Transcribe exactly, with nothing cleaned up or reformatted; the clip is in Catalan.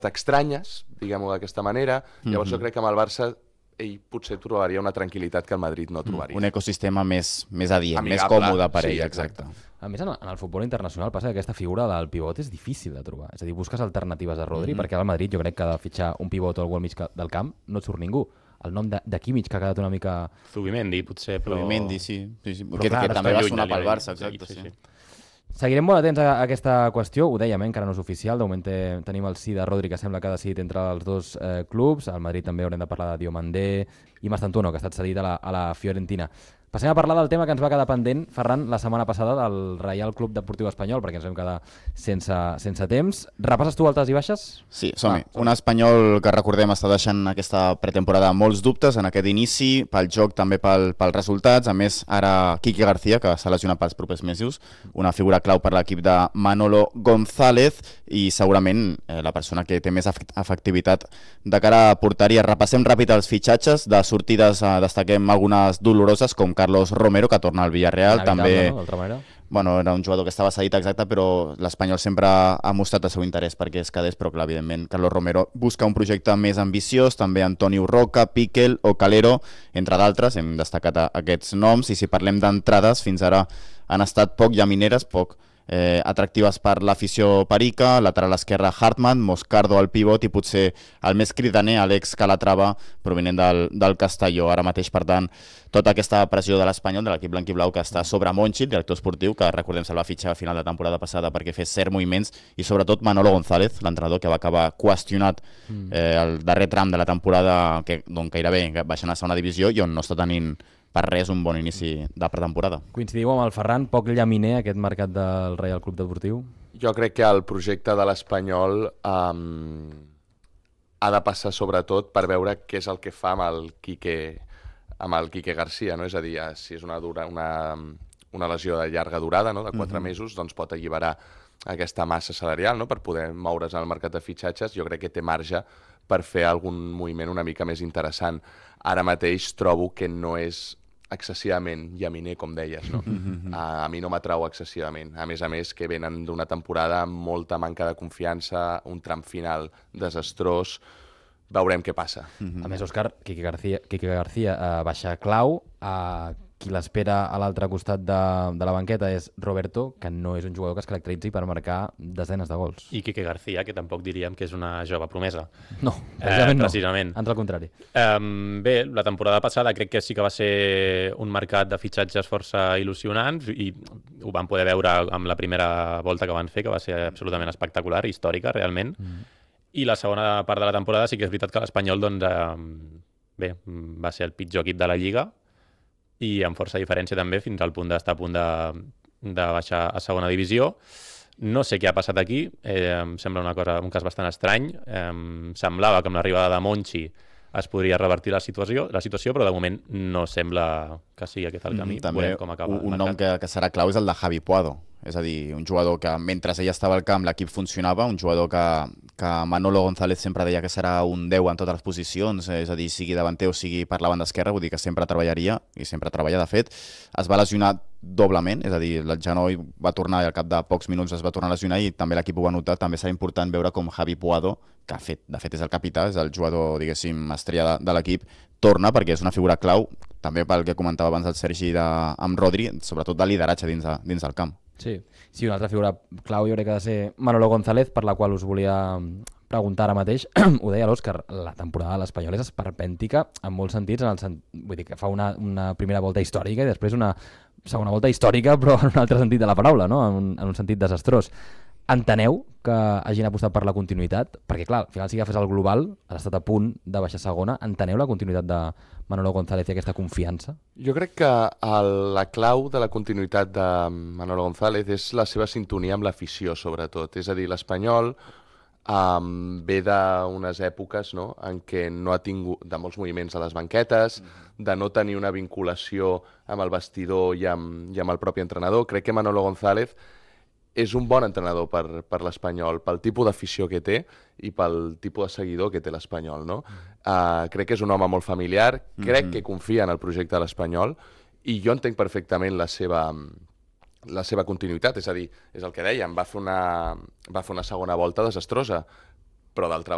estranyes, diguem-ho d'aquesta manera. Llavors Mhm. jo crec que amb el Barça ell potser trobaria una tranquil·litat que el Madrid no trobaria. Un ecosistema més, més adient, Amigable, més còmode per sí, ell, exacte. exacte. A més, en el, en el futbol internacional passa que aquesta figura del pivot és difícil de trobar. És a dir, busques alternatives a Rodri, Mhm. perquè al Madrid jo crec que ha de fitxar un pivot o algú al mig ca- del camp no et surt ningú. El nom de, de Kimmich, que ha quedat una mica... Zubimendi, potser, però... Zubimendi, sí. sí, sí. Però Que, clar, que ara també està va lluny sonar a pel nivell. Barça, exacte, Sí, sí. sí, sí. Seguirem molt atents a aquesta qüestió, ho dèiem, eh? Encara no és oficial, de moment té- tenim el sí de Rodri que sembla que ha decidit entre els dos eh, clubs, al Madrid també haurem de parlar de Diomandé i Mastantuono, que ha estat cedit a la, a la Fiorentina. Passem a parlar del tema que ens va quedar pendent, Ferran, la setmana passada del Reial Club Deportiu Espanyol, perquè ens vam quedar sense, sense temps. Repasses tu altes i baixes? Sí, som-hi. Va, som-hi. Un espanyol que recordem està deixant aquesta pretemporada molts dubtes en aquest inici, pel joc també pel, pels resultats. A més, ara Quique García, que s'ha lesionat pels propers mesos, una figura clau per l'equip de Manolo González i segurament eh, la persona que té més efect- efectivitat de cara a porteria. Repassem ràpid els fitxatges. De sortides eh, destaquem algunes doloroses, com Carlos Romero, que torna al Villarreal. Inevitable, També no? D'altra manera. Bueno, era un jugador que estava cedit exacte, però l'Espanyol sempre ha mostrat el seu interès perquè es quedés, però clar, evidentment, Carlos Romero busca un projecte més ambiciós, també Antonio Roca, Piquel o Calero, entre d'altres, hem destacat a- aquests noms, i si parlem d'entrades, fins ara han estat poc llamineres, poc eh, atractives per l'afició perica, lateral esquerra Hartmann, Moscardo al pivot i potser el més cridaner, Alex Calatrava, provinent del, del Castelló. Ara mateix, per tant, tota aquesta pressió de l'Espanyol, de l'equip blanquiblau, que està sobre Monchi, el director esportiu, que recordem se'l va fitxar a final de temporada passada perquè fes cert moviments, i sobretot Manolo González, l'entrenador, que va acabar qüestionat eh, el darrer tram de la temporada, que doncs, gairebé baixant a segona divisió i on no està tenint per res un bon inici de pretemporada. Coincidiu amb el Ferran, poc llaminer aquest mercat del Reial Club Deportiu? Jo crec que el projecte de l'Espanyol um, ha de passar sobretot per veure què és el que fa amb el Quique, amb el Quique García, no? És a dir, eh, si és una, dura, una, una lesió de llarga durada, no? De quatre Mhm. mesos, doncs pot alliberar aquesta massa salarial, no? Per poder moure's en el mercat de fitxatges. Jo crec que té marge per fer algun moviment una mica més interessant. Ara mateix trobo que no és excessivament llaminer, com deies, no? A, a mi no m'atrau excessivament. A més a més, que venen d'una temporada amb molta manca de confiança, un tram final desastrós. Veurem què passa. A més, Òscar, Quique García, Quique García eh, baixa clau, eh, qui l'espera a l'altre costat de, de la banqueta és Roberto, que no és un jugador que es caracteritzi per marcar desenes de gols. I Quique García, que tampoc diríem que és una jove promesa. No, precisament no. precisament. Ans al contrari. Um, bé, la temporada passada crec que sí que va ser un mercat de fitxatges força il·lusionants i ho vam poder veure amb la primera volta que van fer, que va ser absolutament espectacular, històrica, realment. Mm. I la segona part de la temporada sí que és veritat que l'Espanyol, doncs, eh, bé, va ser el pitjor equip de la Lliga i amb força diferència també, fins al punt d'estar a punt de, de baixar a segona divisió. No sé què ha passat aquí, eh, em sembla una cosa, un cas bastant estrany. Eh, semblava que amb l'arribada de Monchi es podria revertir la situació, la situació, però de moment no sembla que sigui aquest el camí. Mm, també Veurem com acaba un, el un nom mercat. que, que serà clau és el de Javi Puado, és a dir, un jugador que mentre ell estava al camp l'equip funcionava, un jugador que, que Manolo González sempre deia que serà un deu en totes les posicions, és a dir, sigui davanter o sigui per la banda esquerra, vull dir que sempre treballaria i sempre treballa, de fet. Es va lesionar doblement, és a dir, el genoll va tornar i al cap de pocs minuts es va tornar a lesionar i també l'equip ho va notar. També serà important veure com Javi Puado, que ha fet, de fet és el capità, és el jugador, diguéssim, estrella de, de l'equip, torna perquè és una figura clau, també pel que comentava abans el Sergi de, amb Rodri, sobretot de lideratge dins, de, dins del camp. Sí. sí, una altra figura clau jo crec que ha de ser Manolo González, per la qual us volia preguntar ara mateix. Ho deia l'Òscar, la temporada de l'Espanyol és esperpèntica en molts sentits, en el sent... vull dir que fa una, una primera volta històrica i després una segona volta històrica, però en un altre sentit de la paraula, no? en, un, en un sentit desastrós. Enteneu que hagin apostat per la continuïtat? Perquè, clar, al final, si agafes el global, ha estat a punt de baixar segona. Enteneu la continuïtat de Manolo González i aquesta confiança? Jo crec que el, la clau de la continuïtat de Manolo González és la seva sintonia amb l'afició, sobretot. És a dir, l'Espanyol um, ve d'unes èpoques, no?, en què no ha tingut de molts moviments a les banquetes, de no tenir una vinculació amb el vestidor i amb, i amb el propi entrenador. Crec que Manolo González és un bon entrenador per, per l'Espanyol, pel tipus d'afició que té i pel tipus de seguidor que té l'Espanyol, no? Uh, crec que és un home molt familiar, crec Mhm. que confia en el projecte de l'Espanyol i jo entenc perfectament la seva, la seva continuïtat, és a dir, és el que dèiem, va fer una, va fer una segona volta desastrosa, però d'altra